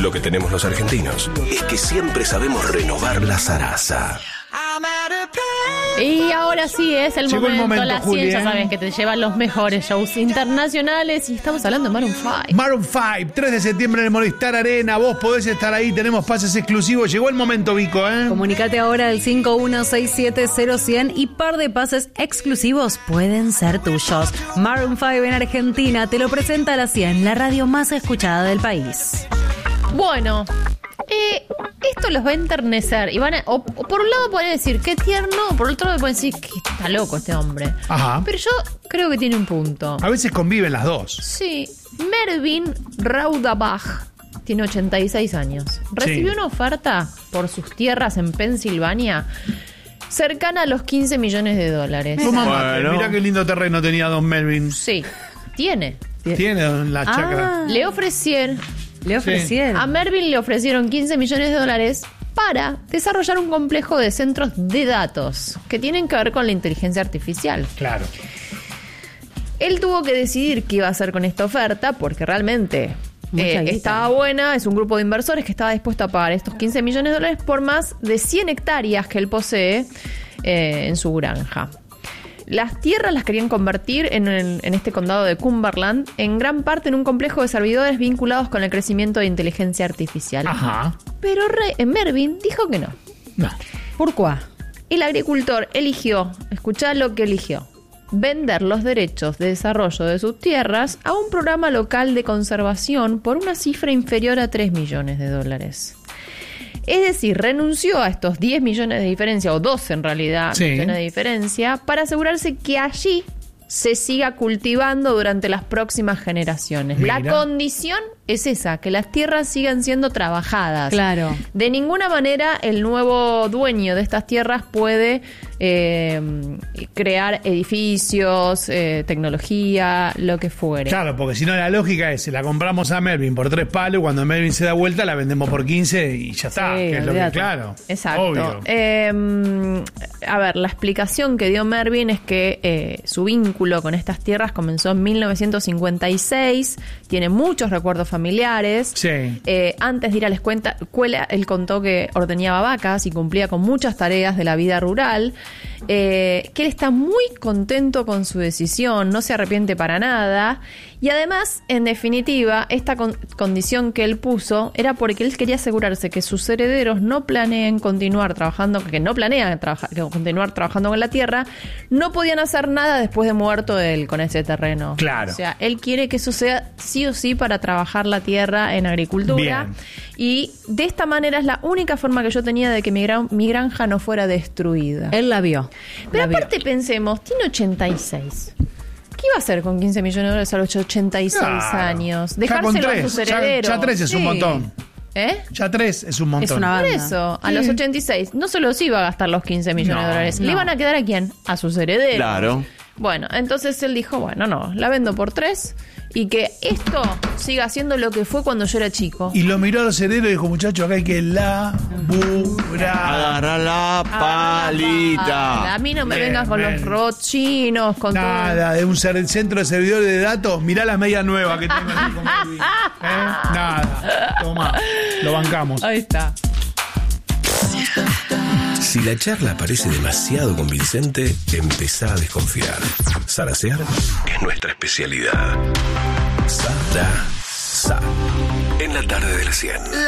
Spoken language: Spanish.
Lo que tenemos los argentinos es que siempre sabemos renovar la zaraza. Y ahora sí es el Llegó momento, el la momento, Juli, ciencia, ¿eh? saben que te llevan los mejores shows internacionales y estamos hablando de Maroon 5. Maroon 5, 3 de septiembre en el Movistar Arena. Vos podés estar ahí, tenemos pases exclusivos. Llegó el momento, Vico, ¿eh? Comunicate ahora al 51670100 y par de pases exclusivos pueden ser tuyos. Maroon 5 en Argentina te lo presenta la 100, la radio más escuchada del país. Bueno, esto los va a enternecer y van a, o por un lado pueden decir qué tierno, por otro lado pueden decir que está loco este hombre. Ajá. Pero yo creo que tiene un punto. A veces conviven las dos. Sí, Mervyn Raudabach tiene 86 años. Recibió una oferta por sus tierras en Pensilvania cercana a los 15 millones de dólares. Toma mate, mirá qué lindo terreno tenía Don Melvin. Sí, tiene. Tiene la chacra. Le ofrecieron a Mervyn le ofrecieron 15 millones de dólares para desarrollar un complejo de centros de datos que tienen que ver con la inteligencia artificial. Claro. Él tuvo que decidir qué iba a hacer con esta oferta porque realmente estaba buena. Es un grupo de inversores que estaba dispuesto a pagar estos 15 millones de dólares por más de 100 hectáreas que él posee en su granja. Las tierras las querían convertir en este condado de Cumberland, en gran parte en un complejo de servidores vinculados con el crecimiento de inteligencia artificial. Ajá. Pero Mervyn dijo que no. No. ¿Por qué? El agricultor eligió, escuchá lo que eligió, vender los derechos de desarrollo de sus tierras a un programa local de conservación por una cifra inferior a 3 millones de dólares. Es decir, renunció a estos 10 millones de diferencia, o 12 en realidad, millones de diferencia, para asegurarse que allí se siga cultivando durante las próximas generaciones. Mira. La condición es esa, que las tierras sigan siendo trabajadas. Claro. De ninguna manera el nuevo dueño de estas tierras puede crear edificios, tecnología, lo que fuere. Claro, porque si no la lógica es, la compramos a Melvin por 3 palos, cuando Melvin se da vuelta la vendemos por 15 y ya está. Que es lo que, claro. Exacto. Obvio. A ver, la explicación que dio Mervyn es que su vínculo con estas tierras comenzó en 1956, tiene muchos recuerdos familiares. Sí. Antes de ir a la escuela, él contó que ordeñaba vacas y cumplía con muchas tareas de la vida rural. Que él está muy contento con su decisión, no se arrepiente para nada. Y además, en definitiva, esta condición que él puso era porque él quería asegurarse que sus herederos no planean continuar trabajando, continuar trabajando con la tierra, no podían hacer nada después de muerto él con ese terreno. Claro. O sea, él quiere que eso sea sí o sí para trabajar la tierra en agricultura. Bien. Y de esta manera es la única forma que yo tenía de que mi granja no fuera destruida. Él la vio. Pero aparte pensemos, tiene 86. ¿Qué iba a hacer con 15 millones de dólares a los 86 años? Dejárselo a sus herederos. Ya 3 es un montón. Ya 3 es un montón. Es una banda. Por eso, a los 86 no se los iba a gastar los 15 millones de dólares. ¿Le iban a quedar a quién? A sus herederos. Claro. Bueno, entonces él dijo, bueno, no, la vendo por 3 y que esto siga siendo lo que fue cuando yo era chico. Y lo miró a los herederos y dijo, muchachos, acá hay que laburar. Agarra la palita. A mí no me Bien, vengas con los rochinos, con Nada, de un centro de servidores de datos, mirá las medias nuevas que tengo aquí con Melvin. Nada, toma, lo bancamos. todo. Ahí está. Si la charla parece demasiado convincente, empezá a desconfiar. Zarasear es nuestra especialidad. Zaraza. En la tarde de la 100.